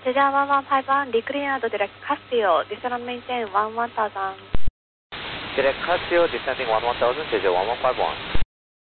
제자 115번 리크리나도 디렉트 카스티오 디스런 메인테인 11000 Direct Casio descending 11000, 제자 1151.